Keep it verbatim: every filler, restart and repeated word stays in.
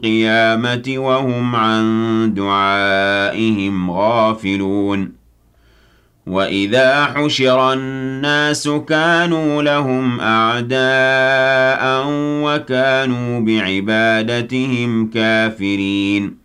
القيامة وهم عن دعائهم غافلون وإذا حشر الناس كانوا لهم أعداء وكانوا بعبادتهم كافرين